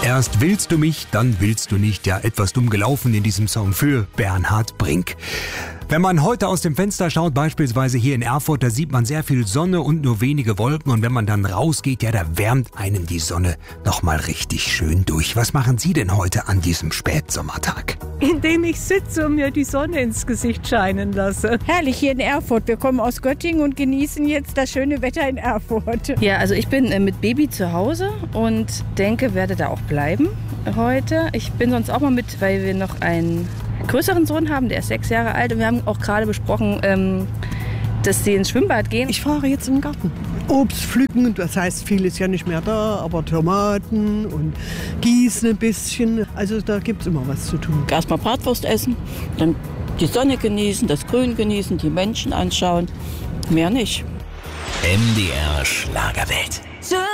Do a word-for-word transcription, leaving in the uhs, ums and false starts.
Erst willst du mich, dann willst du nicht. Ja, etwas dumm gelaufen in diesem Song für Bernhard Brink. Wenn man heute aus dem Fenster schaut, beispielsweise hier in Erfurt, da sieht man sehr viel Sonne und nur wenige Wolken. Und wenn man dann rausgeht, ja, da wärmt einen die Sonne nochmal richtig schön durch. Was machen Sie denn heute an diesem Spätsommertag? Indem ich sitze und mir die Sonne ins Gesicht scheinen lasse. Herrlich hier in Erfurt. Wir kommen aus Göttingen und genießen jetzt das schöne Wetter in Erfurt. Ja, also ich bin äh, mit Baby zu Hause und denke, werde da auch bleiben heute. Ich bin sonst auch mal mit, weil wir noch einen größeren Sohn haben, der ist sechs Jahre alt. Und wir haben auch gerade besprochen, ähm, dass sie ins Schwimmbad gehen. Ich fahre jetzt im Garten. Obst pflücken, das heißt, viel ist ja nicht mehr da, aber Tomaten und gießen ein bisschen. Also da gibt es immer was zu tun. Erstmal Bratwurst essen, dann die Sonne genießen, das Grün genießen, die Menschen anschauen. Mehr nicht. M D R Schlagerwelt.